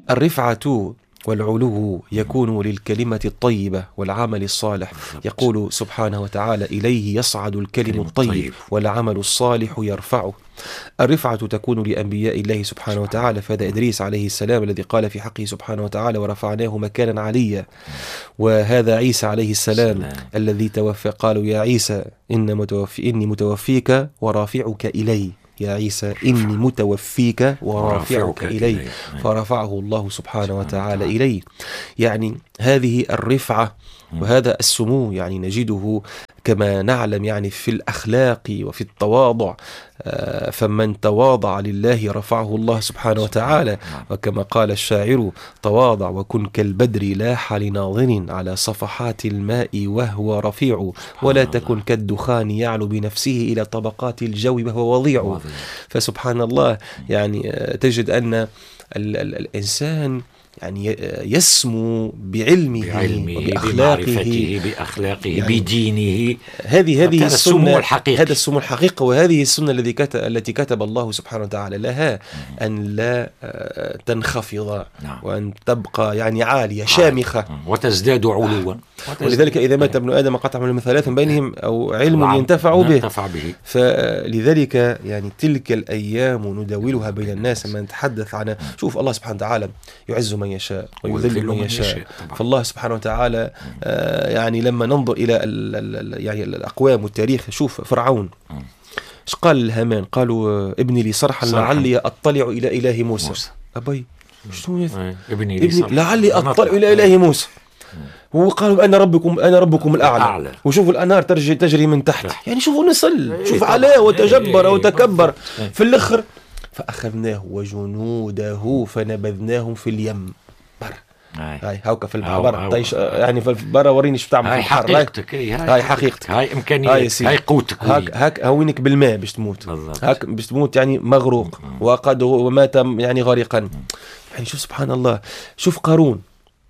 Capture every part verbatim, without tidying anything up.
الرفعة والعلو يكون للكلمة الطيبة والعمل الصالح. يقول سبحانه وتعالى: إليه يصعد الكلم الطيب والعمل الصالح يرفعه. الرفعة تكون لأنبياء الله سبحانه وتعالى، فهذا إدريس عليه السلام الذي قال في حقه سبحانه وتعالى: ورفعناه مكانا عليا. وهذا عيسى عليه السلام سلام. الذي توفى، قالوا: يا عيسى إن متوفي إني متوفيك ورافعك إلي. يا عيسى إني متوفيك ورافعك إلي، فرفعه الله سبحانه وتعالى إليه. يعني هذه الرفعة وهذا السمو يعني نجده كما نعلم يعني في الأخلاق وفي التواضع. فمن تواضع لله رفعه الله سبحانه وتعالى، وكما قال الشاعر: تواضع وكن كالبدر لاح لناظر على صفحات الماء وهو رفيع، ولا تكن كالدخان يعلو بنفسه إلى طبقات الجو وهو وضيع. فسبحان الله يعني تجد أن ال ال الإنسان يعني يسمو بعلمه, بعلمه بمعرفته بأخلاقه يعني بدينه. هذه هذه السنة، هذا السمو الحقيقة، وهذه السنة التي كتب التي كتب الله سبحانه وتعالى لها أن لا تنخفض نعم. وأن تبقى يعني عالية شامخة وتزداد علوا. ولذلك إذا مات ابن آدم قطع من ثلاث بينهم أو علم ينتفع به. به فلذلك يعني تلك الأيام نداولها بين الناس. لما نتحدث عن شوف الله سبحانه وتعالى يعز من يشاء ويذل من يشاء. فالله سبحانه وتعالى آه يعني لما ننظر إلى ال ال يعني الأقوام والتاريخ، شوف فرعون ايش قال الهامان؟ قالوا: ابني لي صرحا لعلي أطلع إلى إله موسى. موسى. أبي شنو ابني لي لعلي أطلع إلى إله موسى. هو قالوا: أنا ربكم أنا ربكم الأعلى. وشوفوا الأنهار تجري تجري من تحت. يعني شوفوا نصل، شوف علاه وتجبر وتكبر في الآخر. فأخذناه وجنوده فنبذناهم في اليم. بر هاي هاوكا في البحر طيش يعني في برا وريني شو بتعمل في البحر. هاي حقيقتك، هاي حقيقتك، هاي إمكانياتك، هاي قوتك. هاك هاك هوينك بالماء باش تموت، هاك باش تموت يعني مغروق وقد ومات يعني غريقا. يعني شوف سبحان الله. شوف قارون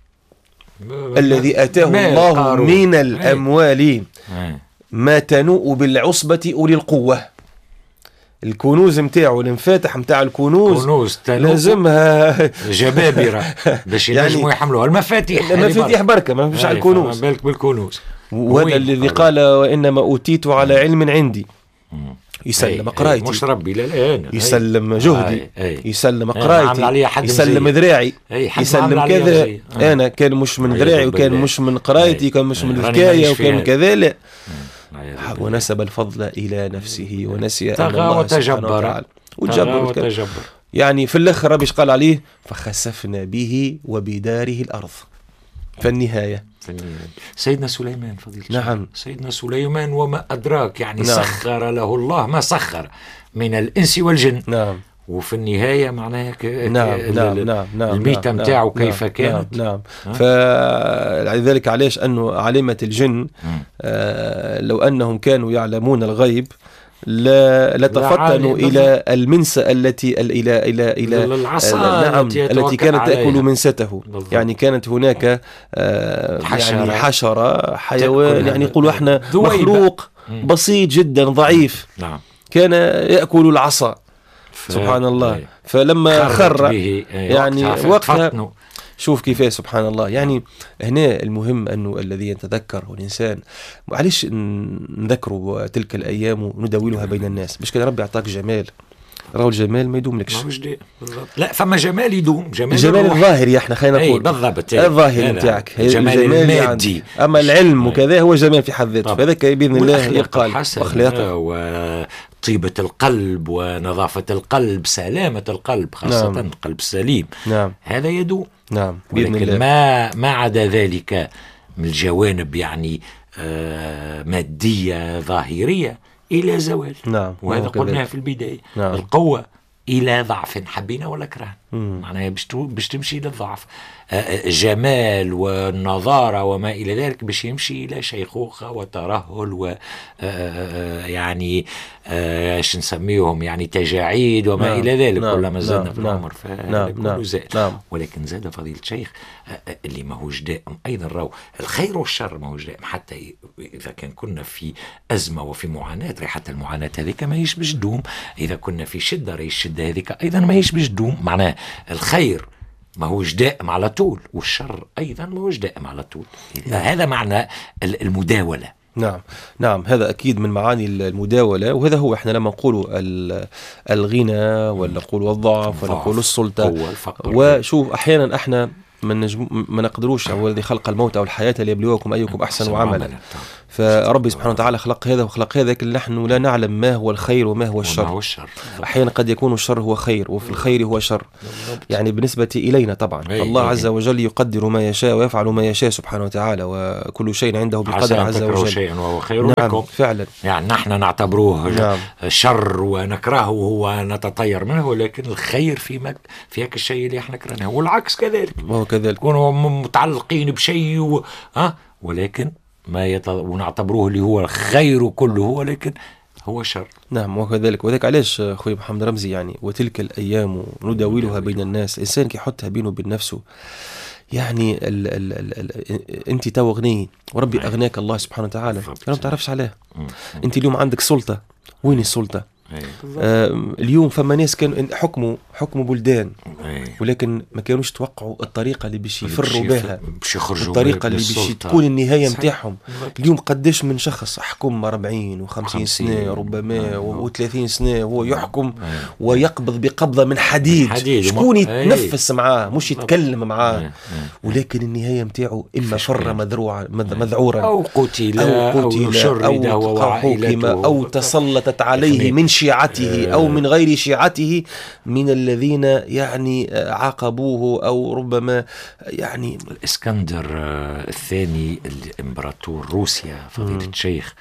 الذي أتاه الله قارون من الأموال ما تنوء بالعصبة أولي القوة. الكنوز متاعه المفاتح متاع الكنوز كنوز لازمها جبابرة باش ينجموا يعني يحملوها. المفاتيح المفاتيح بركة ما فيش على الكنوز. بالك بالكنوز. وهذا الذي قال: وإنما أوتيت على علم عندي. يسلم قرايتي، مش ربي للآن يسلم جهدي، يسلم قرايتي، يسلم ذراعي، يسلم كذا. أنا كان مش من ذراعي وكان مش من قرايتي، كان مش من الحكاية وكان من كذا. لا، ونسب الفضل إلى نفسه ونسي أن الله سبحانه وتعالى وتجبر. يعني في الآخر ربي قال عليه: فخسفنا به وبداره الأرض. فالنهاية سيدنا سليمان فضيلة نعم. سيدنا سليمان وما أدراك يعني نعم. سخر له الله ما سخر من الإنس والجن. نعم. وفي النهاية معناها ك... نعم نعم نعم نعم الميتة متاعه نعم كيف نعم كانت. نعم, نعم. فلذلك علاش أنه علامة الجن آه لو أنهم كانوا يعلمون الغيب لا لتفطنوا إلى المنسى التي إلى إلى إلى نعم التي كانت تأكل منسته. يعني كانت هناك آه حشرة. يعني حشرة حيوان يعني يقولوا احنا مخلوق بسيط جدا ضعيف نعم كان يأكل العصا. سبحان الله. فلما خر يعني وقتها شوف كيف سبحان الله. يعني هنا المهم أنه الذي يتذكر والإنسان معلش نذكره تلك الأيام ونداولها بين الناس باش كان ربي يعطاك جمال. راهو الجمال ما يدوم لكش. لا فما جمال يدوم، جمال الجمال الظاهري احنا خلينا نقول بالضبط الظاهري نتاعك الجمال المادي. اما العلم وكذا هو جمال في حد ذاته. فذاك باذن الله يقال واخلاقه وطيبة القلب ونظافة القلب سلامة القلب خاصة نعم. القلب السليم نعم. هذا يدوم نعم بإذن الله. ما ما عدا ذلك من الجوانب يعني آه مادية ظاهرية إلى زوال. نعم. وهذا قلناها في البداية. نعم. القوة إلى ضعف حبينا ولا كرهنا، معناها باش تمشي للضعف. جمال والنظارة وما إلى ذلك باش يمشي إلى شيخوخة وترهل و يعني ايش نسميهم يعني تجاعيد وما نعم. إلى ذلك. نعم. كلما زادنا نعم. في العمر فهذا كله نعم. زاد. نعم. ولكن زاد فضيلة الشيخ اللي ما هوش دائم أيضا راو الخير والشر ما هوش دائم. حتى إذا كان كنا في أزمة وفي معاناة حتى المعاناة هذيك ما هيش باش تدوم. إذا كنا في شدة راهي الشدة هذيك أيضا ما هيش باش تدوم. معناه الخير ما هوش دائم على طول، والشر أيضا ما هوش دائم على طول. هذا معنى المداولة. نعم نعم هذا أكيد من معاني المداولة، وهذا هو إحنا لما نقول الغنى ولا نقول الضعف ولا نقول السلطة. وشوف أحيانا إحنا ما نجم ما نقدروش، هو الذي خلق الموت أو الحياة ليبلوكم أيكم أحسن عملا. فربي سبحانه وتعالى خلق هذا وخلق هذا، لكن نحن لا نعلم ما هو الخير وما هو الشر. أحيانا قد يكون الشر هو خير وفي الخير هو شر، يعني بالنسبة إلينا طبعا. الله عز وجل يقدر ما يشاء ويفعل ما يشاء سبحانه وتعالى، وكل شيء عنده بقدر عز وجل. شيء وهو خير نعم لكم فعلا. يعني نحن نعتبروه نعم. شر ونكرهه ونتطير منه، لكن الخير في في هيك الشيء اللي احنا كرهناه، والعكس كذلك. وهو كذلك يكونوا متعلقين بشيء و... أه؟ ولكن ما يت... ونعتبروه اللي هو خير كله هو، لكن هو شر. نعم وكذلك. وذلك علاش أخوي محمد رمزي يعني وتلك الأيام نداولها بين الناس، الإنسان كي يحطها بينه وبين نفسه. يعني ال ال ال ال انت تو غني وربي أغناك الله سبحانه وتعالى، ما تعرفش عليه. انت اليوم عندك سلطة، وين السلطة؟ آه اليوم فما ناس كانوا حكموا حكموا بلدان، ولكن ما كانوش توقعوا الطريقة اللي باش يفروا بها، الطريقة اللي باش تكون النهاية متاعهم. اليوم قديش من شخص حكم أربعين وخمسين سنة ربما وثلاثين سنة وهو يحكم ويقبض بقبضة من حديد، شكون يتنفس معاه مش يتكلم معاه، ولكن النهاية متاعه إما فر مذروعا مذعورا أو قتل أو قتل أو حكم أو تسلطت عليه من شيعته أو من غير شيعته من الذين يعني عاقبوه، أو ربما يعني الإسكندر الثاني الإمبراطور روسيا فضيلة الشيخ،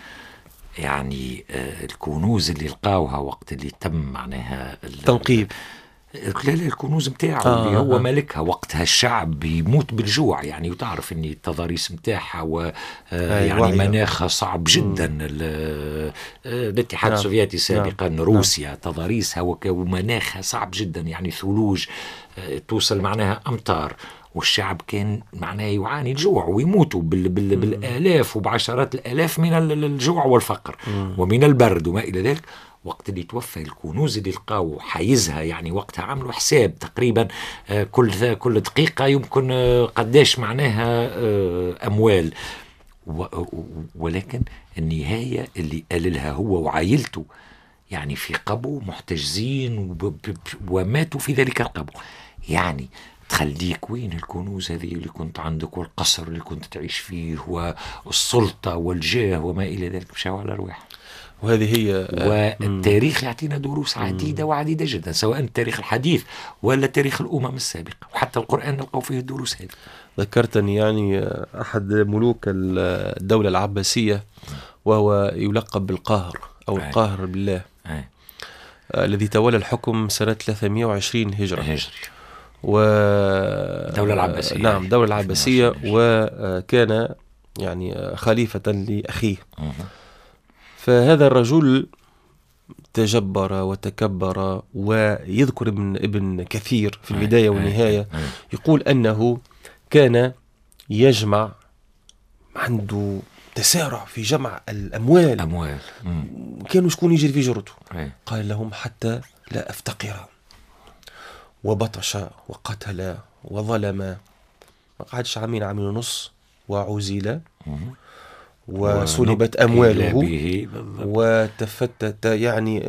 يعني الكنوز اللي لقاوها وقت اللي تم معناها التنقيب، لا الكنوز متاعه آه اللي هو آه. ملكها وقتها الشعب بيموت بالجوع يعني، وتعرف ان التضاريس متاعها و يعني مناخها صعب جدا. الاتحاد نعم. السوفيتي سابقا نعم. روسيا تضاريسها ومناخها صعب جدا، يعني ثلوج توصل معناها امطار، والشعب كان معناه يعاني الجوع ويموتوا بال بال بالالاف وبعشرات الالاف من الجوع والفقر مم. ومن البرد وما الى ذلك. وقت اللي توفى الكنوز اللي لقاو حيزها، يعني وقتها عملوا حساب تقريبا كل كل دقيقة يمكن قداش معناها أموال، ولكن النهاية اللي قاللها هو وعائلته يعني في قبو محتجزين وماتوا في ذلك القبو. يعني تخليك وين الكنوز هذه اللي كنت عندك والقصر اللي كنت تعيش فيه والسلطة والجاه وما إلى ذلك، مشاو على رواح. وهذه هي والتاريخ يعطينا دروس عديدة وعديدة جدا، سواء التاريخ الحديث ولا تاريخ الأمم السابقة، وحتى القرآن نلقوا فيه الدروس هذه. ذكرتني يعني أحد ملوك الدولة العباسية وهو يلقب بالقاهر أو أي. القاهر بالله أي. الذي تولى الحكم سنة ثلاثمائة وعشرين هجرة هجري و الدولة العباسية. نعم الدولة العباسية، وكان يعني خليفة لأخيه. فهذا الرجل تجبر وتكبر، ويذكر ابن, ابن كثير في البداية والنهاية يقول أنه كان يجمع، عنده تسارع في جمع الأموال أموال. كانوا شكون يجري في جرته. قال لهم حتى لا أفتقر، وبطش وقتل وظلم، ما قعدش عامين عامين ونص وعزل وسلبت أمواله وتفتت يعني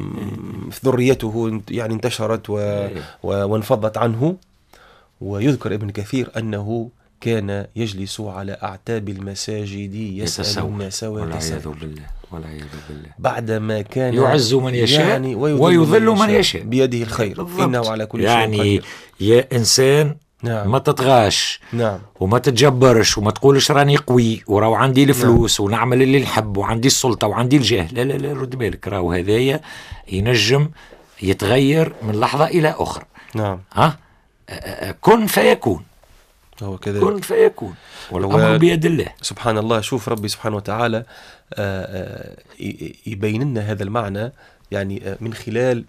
ذريته يعني انتشرت وانفضت عنه. ويذكر ابن كثير أنه كان يجلس على أعتاب المساجد يسأل الناس والعياذ بالله والعياذ بالله، بعدما كان يعز من يشاء يعني ويذل من يشاء بيده الخير بالضبط. إنه على كل يعني شيء قدير. يا إنسان نعم. ما تطغاش نعم. وما تتجبرش وما تقولش راني قوي وراو عندي الفلوس نعم. ونعمل اللي نحب وعندي السلطة وعندي الجاه، لا لا لا رد بالك، راو هذايا ينجم يتغير من لحظة إلى أخرى. نعم. ها كن فيكون، هو كذلك كن فيكون، والأمر و... بيد الله سبحان الله. شوف ربي سبحانه وتعالى يبين لنا هذا المعنى يعني من خلال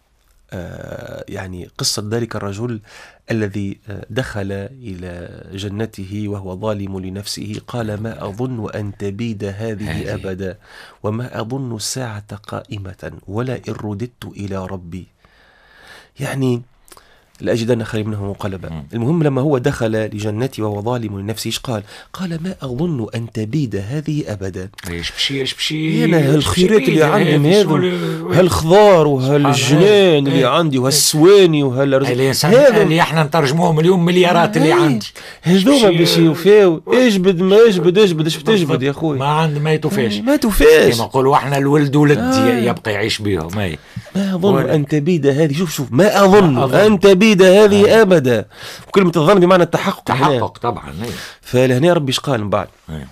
يعني قصة ذلك الرجل الذي دخل إلى جنته وهو ظالم لنفسه، قال ما أظن أن تبيد هذه أبدا وما أظن الساعة قائمة ولا إن رددت إلى ربي. يعني لأجدن خير منه منقلبا. المهم لما هو دخل لجنته وهو ظالم لنفسه ايش قال؟ قال ما أظن أن تبيد هذه أبدا. ايش بشي ايش بشي أنا هالخيرات اللي عندهم هذا، هالخضار وهالجنان اللي عندي وهالسواني وهالرزق هذا اللي احنا نترجموهم اليوم مليارات اللي عندي هذوما باش يوفاو. اجبد ما اجبد اجبد ايش بتجبد يا اخوي؟ ما عند ما يتوفاش ما توفاش كما نقولوا احنا الولد ولد آه. يبقى يعيش بهم. ما ما أظن أن تبيد هذه. شوف شوف ما أظن, ما أظن. أن تبيد هذه آه. أبدا. وكلمة الظن بمعنى التحقق. تحقق طبعا. فلهنا ربي قال من بعد آه.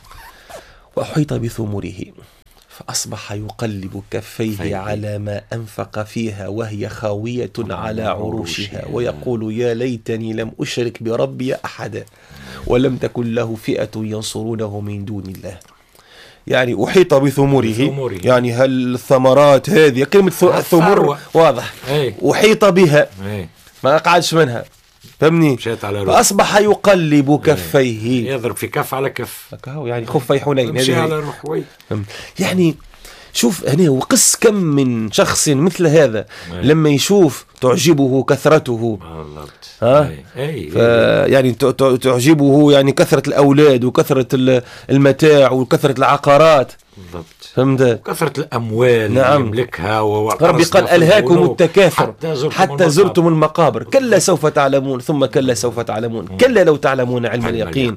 وأحيط بثمره فأصبح يقلب كفيه فيه. على ما أنفق فيها وهي خاوية على عروشها ويقول يا ليتني لم أشرك بربي أحدا ولم تكن له فئة ينصرونه من دون الله. يعني أحيط بثمره، يعني هل الثمرات هذه كلمة ثمر واضح أي. أحيط بها أي. ما قعدش منها فهمني. فأصبح يقلب كفيه يضرب في كف على كف يعني خفي حنين مشي على روحوي. يعني شوف هنا وقس كم من شخص مثل هذا أي. لما يشوف تعجبه كثرته ها أي. يعني تعجبه يعني كثرة الأولاد وكثرة المتاع وكثرة العقارات بالضبط فهمت كثرة الأموال نعم. يملكها ربي قال ألهاكم التكاثر حتى, حتى زرتم المقابر كلا سوف تعلمون ثم كلا سوف تعلمون م. كلا لو تعلمون علم اليقين.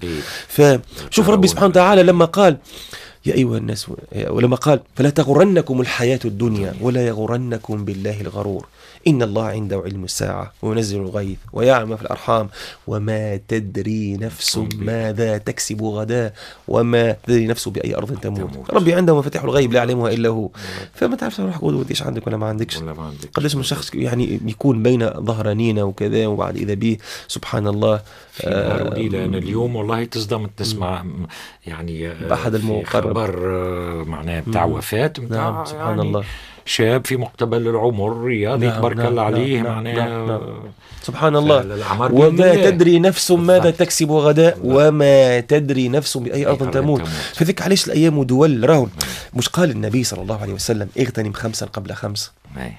فشوف ربي سبحانه وتعالى لما قال يا أيها الناس ولما قال فلا تغرنكم الحياة الدنيا ولا يغرنكم بالله الغرور إن الله عنده علم الساعة وينزل الغيث ويعلم في الأرحام وما تدري نفس ماذا تكسب غدا وما تدري نفس بأي أرض تموت. ربي عنده مفاتيح الغيب لا يعلمها إلا هو. فما تعرفش روح قول ايش عندك ولا ما عندكش. قداش من شخص يعني يكون بين ظهرانين وكذا وبعد إذا به سبحان الله آه لأن اليوم والله تصدم تسمع يعني بأحد المقرب خبر معناه بتاع وفاة نعم سبحان يعني الله شاب في مقتبل العمر رياضي نعم تبارك نعم الله عليه نعم معناه نعم نعم سبحان الله. وما تدري نفس ماذا تكسب غدا وما تدري نفس بأي أرض تموت. فذيك علاش الأيام ودول راهو مش قال النبي صلى الله عليه وسلم اغتنم خمسا قبل خمس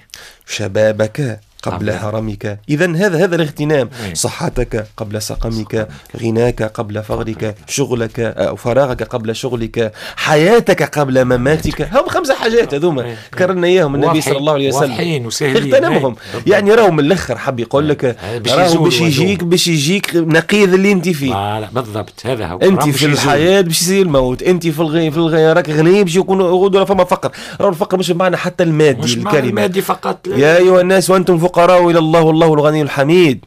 شبابك قبل هرمك. إذن هذا هذا الاغتنام صحتك قبل سقمك غناك قبل فقرك شغلك أو فراغك قبل شغلك حياتك قبل مماتك. هم خمسة حاجات هذوما ذكرنا إياهم النبي صلى الله عليه وسلم اغتنمهم. يعني راهو من الأخر حب يقول لك راهو باش يجيك باش يجيك نقيض اللي انت فيه. لا بالضبط هذا هو. انت في الحياة باش يصير الموت انت في الغي في الغي راك غني باش يكون غدوة فما فقر. راهو الفقر مش بمعنى حتى المادي مش الكلمة المادي فقط. يا أيها الناس وأنتم فقراء إلى الله والله الغني الحميد.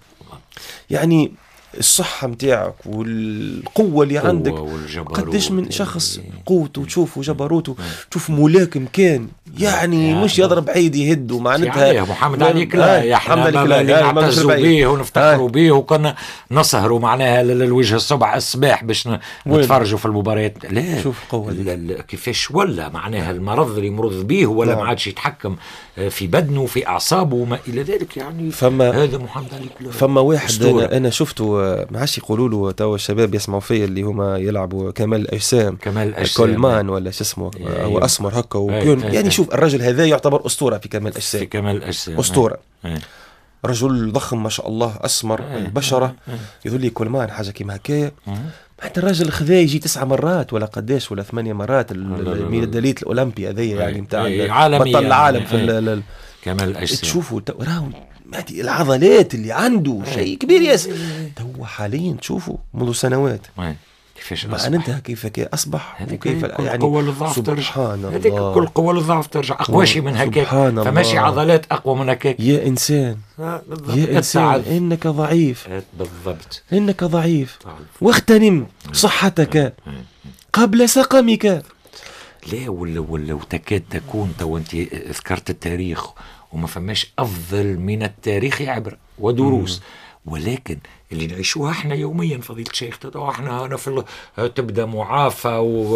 يعني الصحة متاعك والقوة اللي عندك قديش من شخص قوته تشوفه جبروته تشوف ملاكم كان يعني يا مش يضرب عيد يهده معناتها يا محمد عليك لا يا محمد عليك لا نعتزوا به ونفتخروا به وكنا نسهروا معناها للوجه الصبح الصباح باش نتفرجوا في المباريات. لا شوف قوة كيفاش ولا معناها المرض اللي مرض به ولا ما عادش يتحكم في بدنه في أعصابه وما إلى ذلك. يعني فما هذا محمد عليك فما واحد أنا, أنا شفته ما عادش يقولوا له توا الشباب يسمعوا فيا اللي هما يلعبوا كمال الأجسام كمال الأجسام كولمان ولا شو اسمه هو أسمر هكا وكون يعني شوف الرجل هذا يعتبر أسطورة في كمال الأجسام في كمال الأجسام أسطورة أي. رجل ضخم ما شاء الله أسمر البشرة يقول لي كولمان حاجة كيما هكايا. حتى الراجل خذا يجي تسعة مرات ولا قداش ولا ثمانية مرات الميدالية الأولمبية ذي يعني متاع بطل العالم في كمال الأجسام. تشوفوا راهو العضلات اللي عنده شيء كبير ياس تو حاليا تشوفوا منذ سنوات كيفاش أصبح أنت كيف أصبح وكيف يعني قوة للضعف ترجع هذيك كل قوة للضعف ترجع أقوى شيء من هكاك فماشي عضلات أقوى من هكاك. يا إنسان يا إنسان إنك ضعيف بالضبط إنك ضعيف واغتنم صحتك قبل سقمك. لا ولا ولا وتكاد تكون تو أنت ذكرت التاريخ وما فماش أفضل من التاريخ عبر ودروس مم. ولكن اللي نعيشوها احنا يوميا فضيلة الشيخ تدعو احنا هنا في تبدا معافى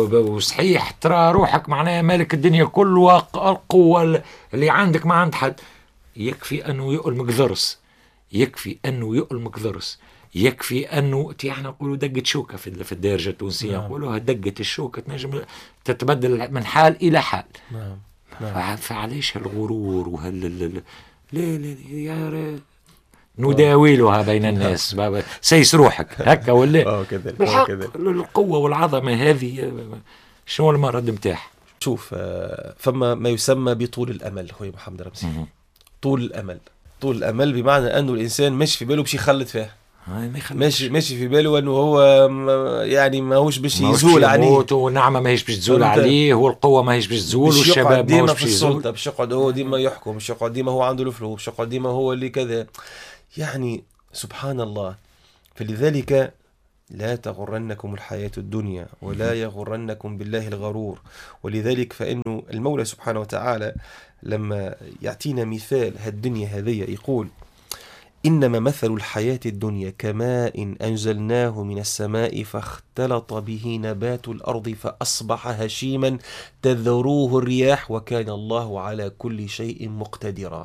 وصحيح ترى روحك معناها مالك الدنيا كل القوة اللي عندك ما عند حد. يكفي انه يؤلمك ضرس يكفي انه يؤلمك ضرس يكفي انه تي احنا نقولوا دقة شوكة في في الدارجة التونسية نعم. نقولوها دقة الشوكة تنجم تتبدل من حال الى حال نعم. نعم. فعليش هالغرور وهال لا لا يا نداولها بين الناس. سيس روحك هكا ولا اه كذلك. بالحق القوة والعظمة هذه شنو المرض متاعها؟ شوف فما ما يسمى بطول الأمل خويا محمد رمزي. طول الأمل، طول الأمل بمعنى أنه الإنسان مش في باله باش يخلط فيها، ماشي ماشي في باله انه هو يعني ماهوش باش يزول عليه، والنعمه ماهيش باش تزول عليه، والقوه ماهيش باش تزول، والشباب ماهوش باش يزول، باش يقعد هو ديما يحكم، باش يقعد ديما هو عنده الفلوس، باش يقعد ديما هو اللي كذا، يعني سبحان الله. فلذلك لا تغرنكم الحياة الدنيا ولا يغرنكم بالله الغرور. ولذلك فإنه المولى سبحانه وتعالى لما يعطينا مثال هالدنيا هذه يقول: إنما مثل الحياة الدنيا كماء أنزلناه من السماء فاختلط به نبات الأرض فأصبح هشيما تذروه الرياح وكان الله على كل شيء مقتدرا.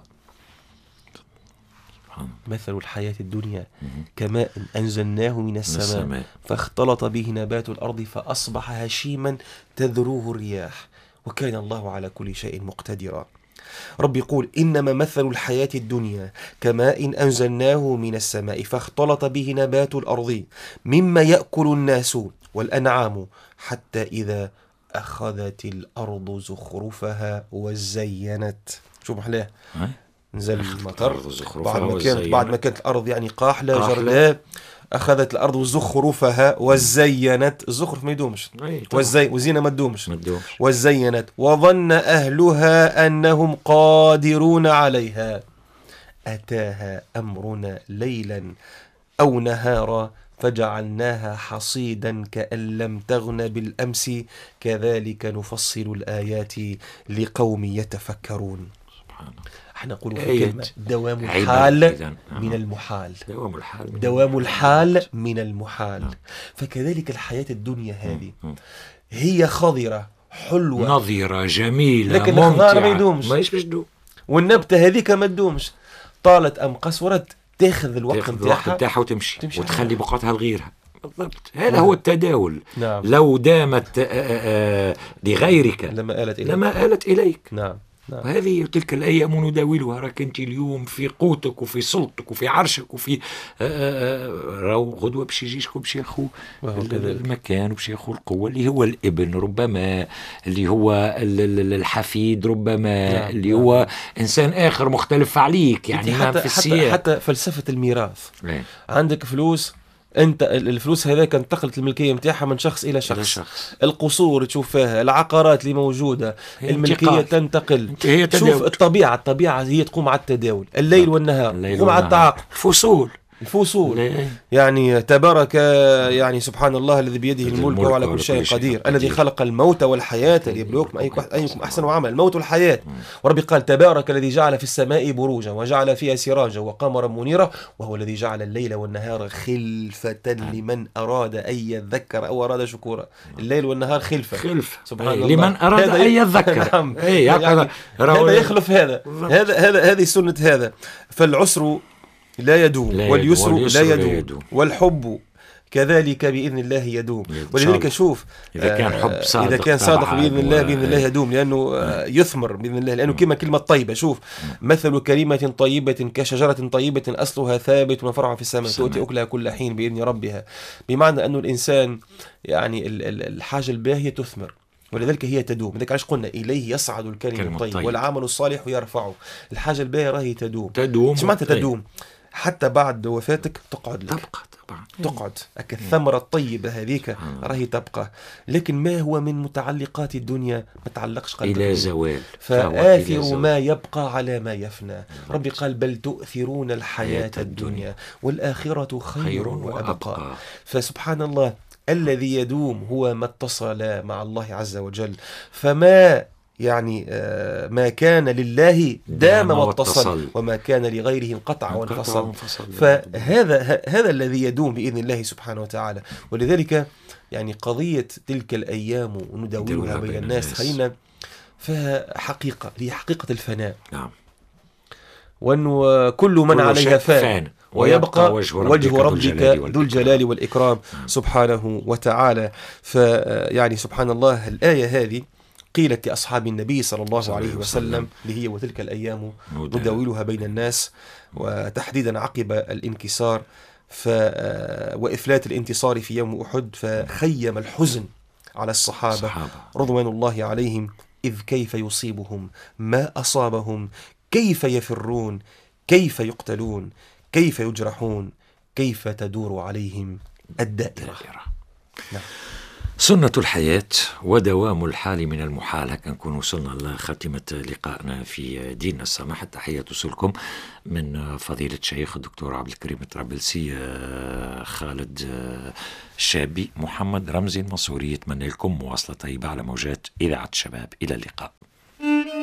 مثل الحياة الدنيا كماء أنزلناه من السماء فاختلط به نبات الأرض فأصبح هشيما تذروه الرياح وكان الله على كل شيء مقتدرا. رب يقول: إنما مثل الحياة الدنيا كماء أنزلناه من السماء فاختلط به نبات الأرض مما يأكل الناس والأنعام حتى إذا أخذت الأرض زخرفها وزينت. شو محلاه؟ نزل المطر بعد ما كانت بعد ما كانت الأرض يعني قاحلة جرداء، أخذت الأرض زخرفها وزينت. الزخرف ما يدومش، والزي وزينة ما تدومش، وزينت وظن أهلها أنهم قادرون عليها أتاها أمرنا ليلا أو نهارا فجعلناها حصيدا كأن لم تغن بالأمس كذلك نفصل الآيات لقوم يتفكرون. سبحان الله. احنا نقول في كلمة: دوام الحال من المحال، دوام الحال, دوام الحال من المحال. نعم. فكذلك الحياة الدنيا هذه هي خضرة حلوة نظيرة جميلة لكن الخضار ما يدومش، ما يش تدوم، والنبتة هذيك ما تدومش، طالت أم قصرت تاخذ الوقت نتاعها وتمشي, تمشي وتخلي بقعتها لغيرها. بالضبط، هذا نعم. هو التداول. نعم. لو دامت آآ آآ لغيرك لما آلت إليك, لما آلت إليك. نعم. نعم. وهذه تلك الأيام نداولها. راك أنت اليوم في قوتك وفي سلطك وفي عرشك وفي راهو غدوة باش يجيشكم باش ياخذوا المكان وباش ياخذوا القوة اللي هو الابن ربما، اللي هو الحفيد ربما. نعم. اللي هو نعم. إنسان آخر مختلف عليك يعني. حتى, في حتى, حتى فلسفة الميراث. اه. عندك فلوس، انت الفلوس هذاك انتقلت الملكيه نتاعها من شخص الى شخص. شخص القصور تشوف فيها، العقارات اللي موجوده، الملكيه تنتقل. شوف الطبيعه الطبيعه هي تقوم على التداول، الليل والنهار تقوم على التعاقب، الفصول الفصول ليه. يعني تبارك يعني سبحان الله الذي بيده الملك وعلى كل شيء قدير، الذي خلق الموت والحياة ليبلوكم أيكم أحسن عملا. الموت والحياة. وربي قال: تبارك الذي جعل في السماء بروجا وجعل فيها سراجا وقمرا منيرا وهو الذي جعل الليل والنهار خلفة لمن أراد أن يذكر أو أراد شكورا. الليل والنهار خلفة خلفة سبحان الله لمن أراد أن يذكر. نعم. يعني هذا يخلف هذا هذا هذا هذه سنة هذا. فالعسر لا يدوم لا واليسر, واليسر لا يدوم, لا يدوم والحب كذلك بإذن الله يدوم. ولذلك شوف إذا كان حب صادق إذا كان صادق بإذن الله بإذن الله يدوم، لأنه يثمر بإذن الله، لأنه كما كلمة طيبة. شوف: مثل كلمة طيبة كشجرة طيبة أصلها ثابت وفرعها في السماء تؤتي أكلها كل حين بإذن ربها. بمعنى أنه الإنسان يعني الحاجة الباهية تثمر، ولذلك هي تدوم. لذلك علاش قلنا إليه يصعد الكلم الطيب طيب. والعمل الصالح يرفعه. الحاجة الباهية راهي تدوم. تدوم. شو معناتها تدوم؟ حتى بعد وفاتك تقعد لك، تبقى طبعا تقعد الثمرة الطيبة هذيك راهي تبقى. لكن ما هو من متعلقات الدنيا ما تعلقش قلبك إلى زوال، فآثر ما يبقى على ما يفنى. ربي قال: بل تؤثرون الحياة الدنيا والآخرة خير وأبقى. فسبحان الله الذي يدوم هو ما اتصل مع الله عز وجل. فما يعني آه ما كان لله دام واتصل وما كان لغيره انقطع وانفصل. فهذا هذا الذي يدوم بإذن الله سبحانه وتعالى. ولذلك يعني قضية تلك الأيام ونداولها بين الناس خلينا فيها حقيقة، هي حقيقة الفناء. نعم. وأنه كل من عليها فان ويبقى وجه ربك, وجه ربك ذو الجلال والإكرام سبحانه وتعالى. فيعني سبحان الله الآية هذه قيلت لأصحاب النبي صلى الله عليه وسلم اللي هي وتلك الأيام نداولها بين الناس، وتحديدا عقب الانكسار ف وإفلات الانتصار في يوم أحد، فخيم الحزن على الصحابة صحابة. رضوان الله عليهم، إذ كيف يصيبهم ما أصابهم، كيف يفرون، كيف يقتلون، كيف يجرحون، كيف تدور عليهم الدائرة. نعم. سنة الحياة ودوام الحال من المحال. هكا نكون وصلنا لخاتمة لقائنا في دين السماح. التحية توصلكم من فضيلة الشيخ الدكتور عبد الكريم الطرابلسي، خالد الشابي، محمد رمزي المنصوري. يتمنى لكم مواصلة طيبة على موجات إذاعة الشباب. إلى اللقاء.